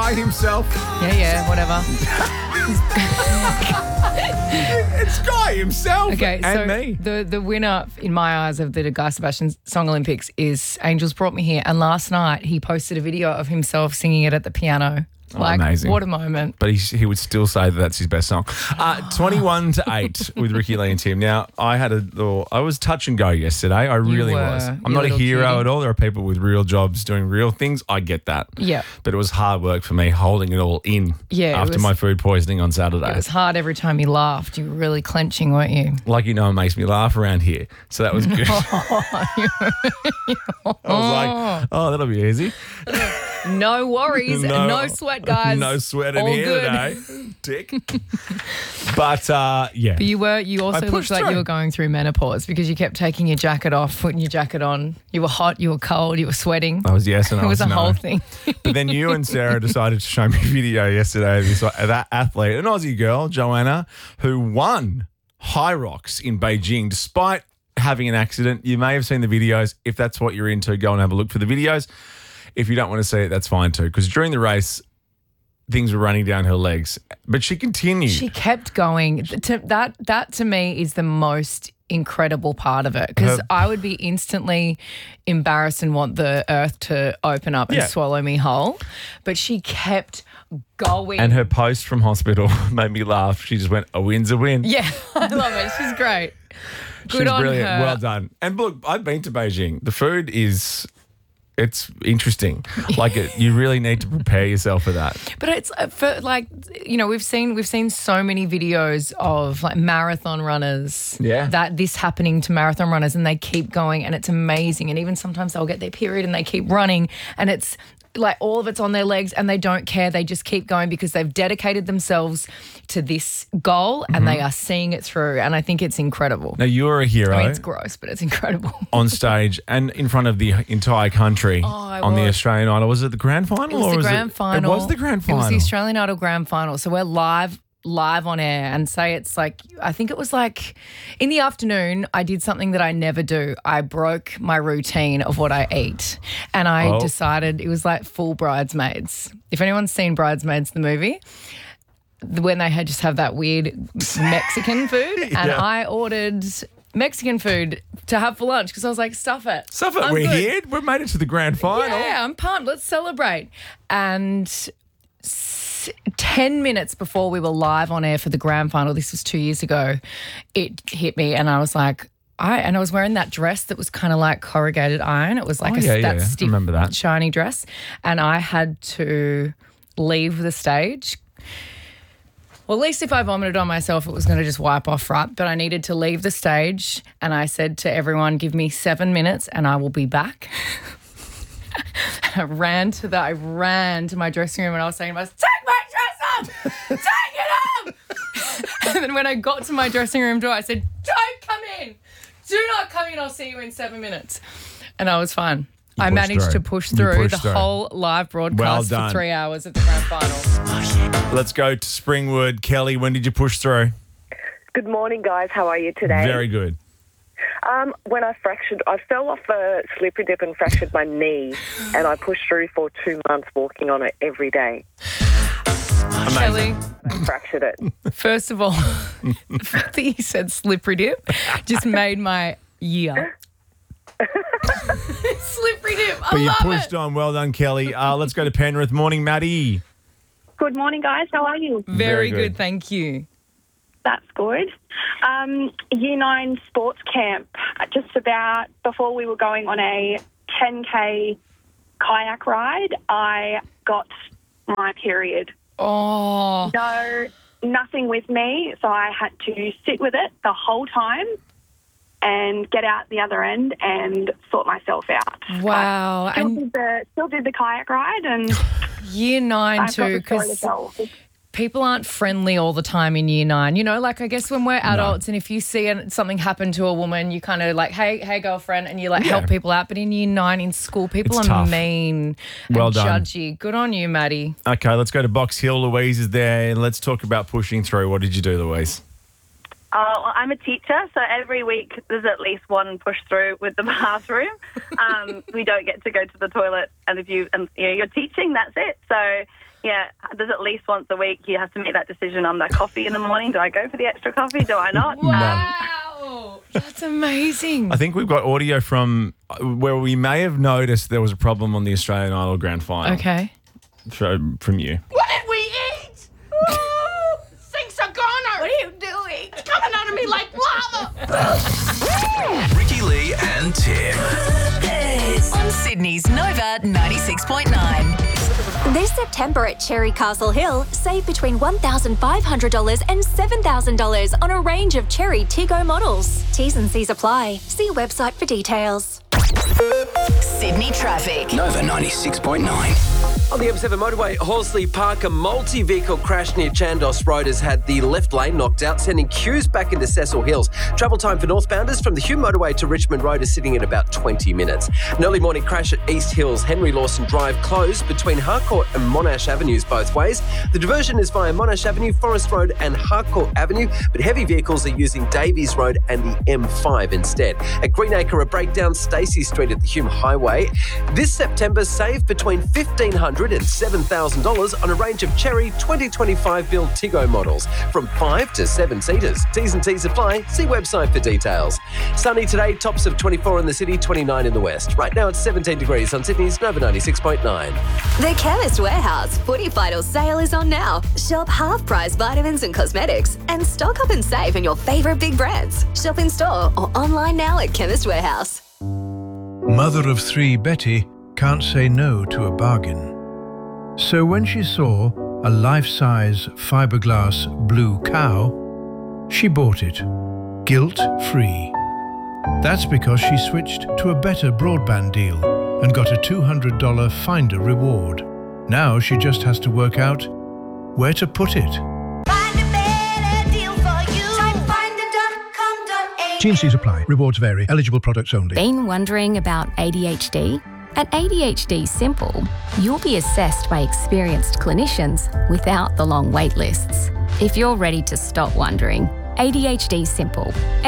Guy himself. Yeah, whatever. It's Guy himself. Okay, and so me. the winner in my eyes of the Guy Sebastian Song Olympics is Angels Brought Me Here. And last night he posted a video of himself singing it at the piano. Amazing. What a moment. But he would still say that that's his best song. 21-8 with Ricky Lee and Tim. Now, I was touch and go yesterday. I really was. I'm You not a little hero cutie. at all. There are people with real jobs doing real things. I get that. Yeah. But it was hard work for me holding it all in after my food poisoning on Saturday. It was hard every time you laughed. You were really clenching, weren't you? Like it makes me laugh around here. So that was good. I was like, oh, that'll be easy. No worries. No sweat, guys. No sweat in All here good. today. Dick. But, yeah. But you also looked pushed like through. you were going through menopause because you kept taking your jacket off, putting your jacket on. You were hot, you were cold, you were sweating. I was yes and I It was a no. whole thing. But then you and Sarah decided to show me a video yesterday of that athlete, an Aussie girl, Joanna, who won High Rocks in Beijing despite having an accident. You may have seen the videos. If that's what you're into, go and have a look for the videos. If you don't want to see it, that's fine too. Because during the race, things were running down her legs. But she continued. She kept going. That to me is the most incredible part of it because I would be instantly embarrassed and want the earth to open up and swallow me whole. But she kept going. And her post from hospital made me laugh. She just went, a win's a win. Yeah, I love it. She's great. Good She's on brilliant. her. Well done. And look, I've been to Beijing. The food is... It's interesting. You really need to prepare yourself for that. But it's we've seen so many videos of like marathon runners. Yeah. That this happening to marathon runners and they keep going and it's amazing. And even sometimes they'll get their period and they keep running and it's like all of it's on their legs and they don't care. They just keep going because they've dedicated themselves to this goal and they are seeing it through. And I think it's incredible. Now, you're a hero. I mean, it's gross, but it's incredible. On stage and in front of the entire country on the Australian Idol. Was it the grand final? It was the grand final. It was the grand final. It was the Australian Idol grand final. So we're live on air and say it's like, I think it was like in the afternoon, I did something that I never do. I broke my routine of what I eat and I decided it was like full Bridesmaids. If anyone's seen Bridesmaids, the movie, when they had just have that weird Mexican food and I ordered Mexican food to have for lunch because I was like, stuff it. Stuff it. I'm We're good. here. We've made it to the grand final. Yeah, I'm pumped. Let's celebrate. And 10 minutes before we were live on air for the grand final, this was 2 years ago, it hit me and I was like, I was wearing that dress that was kind of like corrugated iron. It was like that stiff, remember that. shiny dress. And I had to leave the stage. Well, at least if I vomited on myself, it was going to just wipe off, right? But I needed to leave the stage and I said to everyone, give me 7 minutes and I will be back. I ran to my dressing room and I was saying to myself, take my dress off! Take it off! And then when I got to my dressing room door, I said, don't come in! Do not come in, I'll see you in 7 minutes. And I was fine. I managed to push through the whole live broadcast for 3 hours at the grand final. Let's go to Springwood. Kelly, when did you push through? Good morning, guys. How are you today? Very good. When I fell off a slippery dip and fractured my knee, and I pushed through for 2 months walking on it every day. Kelly, I fractured it. first of all, the fact that you said slippery dip just made my year. Slippery dip. I But you love pushed it. on. Well done, Kelly. Let's go to Penrith. Morning, Maddie. Good morning, guys. How are you? Very good. good, thank you. That's good. Year 9 sports camp, just about before we were going on a 10K kayak ride, I got my period. Oh, Nothing with me, so I had to sit with it the whole time and get out the other end and sort myself out. wow. And Still did the kayak ride, and year 9 I've got too, the story to because tell. people aren't friendly all the time in year 9. You know, like I guess when we're adults and if you see something happen to a woman, you kind of like, hey, girlfriend, and you like help people out. But in year 9 in school, people It's are tough. mean Well and done. judgy. Good on you, Maddie. Okay, let's go to Box Hill. Louise is there, and let's talk about pushing through. What did you do, Louise? Well, I'm a teacher, so every week there's at least one push through with the bathroom. We don't get to go to the toilet, and if you're teaching, that's it. So Yeah, there's at least once a week you have to make that decision on that coffee in the morning. Do I go for the extra coffee? Do I not? Wow. That's amazing. I think we've got audio from where we may have noticed there was a problem on the Australian Idol Grand Final. Okay. From you. What did we eat? Ooh, things are gone. What are you doing? It's coming out of me like lava. Ricky Lee and Tim. On Sydney's Nova 96.9. This September at Cherry Castle Hill, save between $1,500 and $7,000 on a range of Cherry Tiggo models. T's and C's apply. See website for details. Sydney traffic. Nova 96.9. On the M7 motorway, Horsley Park, a multi-vehicle crash near Chandos Road has had the left lane knocked out, sending queues back into Cecil Hills. Travel time for northbounders from the Hume motorway to Richmond Road is sitting at about 20 minutes. An early morning crash at East Hills, Henry Lawson Drive closed between Harcourt and Monash Avenues both ways. The diversion is via Monash Avenue, Forest Road and Harcourt Avenue, but heavy vehicles are using Davies Road and the M5 instead. At Greenacre, a breakdown Stacey Street at the Hume Highway. This September, save between $1,500 and $7,000 on a range of Cherry 2025 build Tiggo models from 5 to 7 seaters. T's and T's apply. See website for details. Sunny today, tops of 24 in the city, 29 in the west. Right now it's 17 degrees on Sydney's Nova 96.9. The Chemist Warehouse Footy Vital sale is on now. Shop half-price vitamins and cosmetics and stock up and save on your favourite big brands. Shop in store or online now at Chemist Warehouse. Mother of 3 Betty can't say no to a bargain. So when she saw a life-size fiberglass blue cow, she bought it, guilt-free. That's because she switched to a better broadband deal and got a $200 Finder reward. Now she just has to work out where to put it. T&Cs apply. Rewards vary. Eligible products only. Been wondering about ADHD? At ADHD Simple, you'll be assessed by experienced clinicians without the long wait lists. If you're ready to stop wondering, ADHD Simple.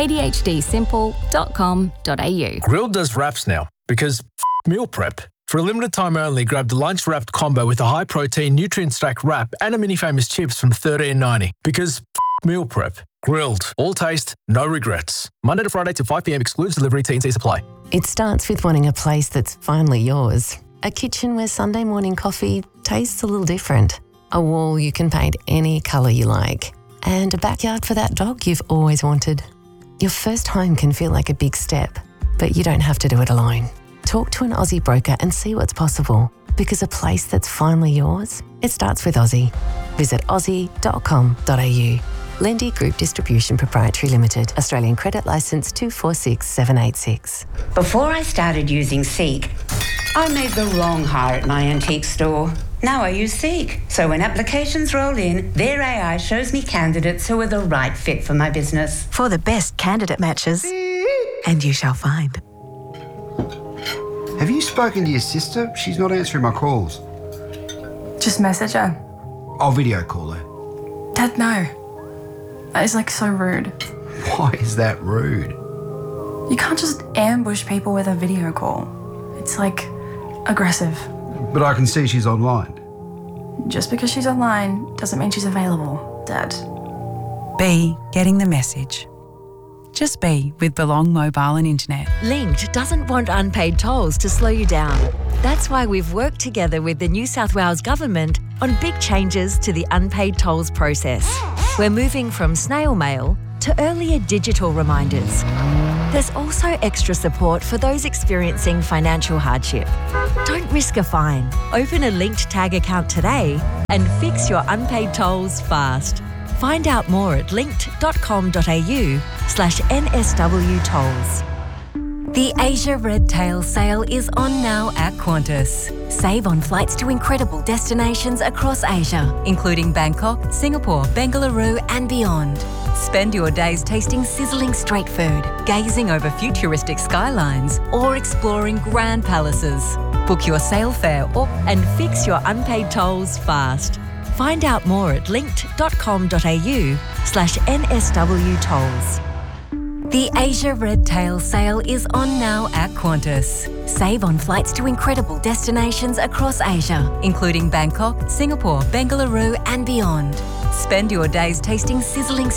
ADHDsimple.com.au. Grilled does wraps now because meal prep. For a limited time only, grab the lunch wrapped combo with a high protein nutrient stack wrap and a mini famous chips from $13.90 because meal prep. Grilled. All taste, no regrets. Monday to Friday to 5 p.m. excludes delivery. T&Cs apply. It starts with wanting a place that's finally yours. A kitchen where Sunday morning coffee tastes a little different. A wall you can paint any colour you like. And a backyard for that dog you've always wanted. Your first home can feel like a big step, but you don't have to do it alone. Talk to an Aussie broker and see what's possible. Because a place that's finally yours, it starts with Aussie. Visit aussie.com.au. Lendy Group Distribution Proprietary Limited. Australian Credit Licence 246786. Before I started using Seek, I made the wrong hire at my antique store. Now I use Seek. So when applications roll in, their AI shows me candidates who are the right fit for my business. For the best candidate matches, and you shall find. Have you spoken to your sister? She's not answering my calls. Just message her. I'll video call her. Dad, no. That is so rude. Why is that rude? You can't just ambush people with a video call. It's aggressive. But I can see she's online. Just because she's online doesn't mean she's available, Dad. B, getting the message. Just be with Belong Mobile and Internet. Linked doesn't want unpaid tolls to slow you down. That's why we've worked together with the New South Wales Government on big changes to the unpaid tolls process. We're moving from snail mail to earlier digital reminders. There's also extra support for those experiencing financial hardship. Don't risk a fine. Open a Linked Tag account today and fix your unpaid tolls fast. Find out more at linked.com.au/NSW tolls. The Asia Redtail sale is on now at Qantas. Save on flights to incredible destinations across Asia, including Bangkok, Singapore, Bengaluru and beyond. Spend your days tasting sizzling street food, gazing over futuristic skylines or exploring grand palaces. Book your sail fare and fix your unpaid tolls fast. Find out more at linked.com.au/NSW tolls. The Asia Redtail sale is on now at Qantas. Save on flights to incredible destinations across Asia, including Bangkok, Singapore, Bengaluru and beyond. Spend your days tasting sizzling